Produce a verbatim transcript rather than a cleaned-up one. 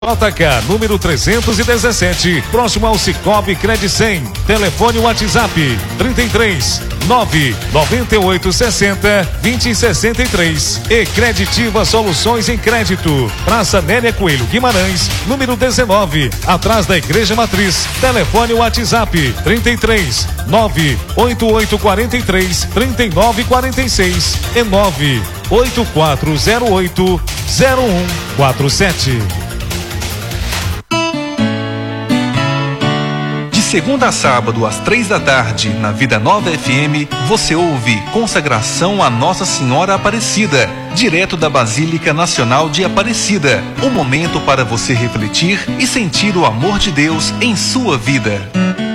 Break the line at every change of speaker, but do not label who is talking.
J K, número trezentos e dezessete, próximo ao Cicobi Cred cem. Telefone WhatsApp trinta e três, nove nove oito sessenta, vinte sessenta e três. E Creditiva Soluções em Crédito. Praça Nélia Coelho Guimarães, número dezenove, atrás da Igreja Matriz. Telefone WhatsApp trinta e três, nove oito oito quatro três, três nove quatro seis e nove oito quatro zero oito zero um quatro sete.
Segunda a sábado, às três da tarde, na Vida Nova F M, você ouve Consagração a Nossa Senhora Aparecida, direto da Basílica Nacional de Aparecida. Um momento para você refletir e sentir o amor de Deus em sua vida.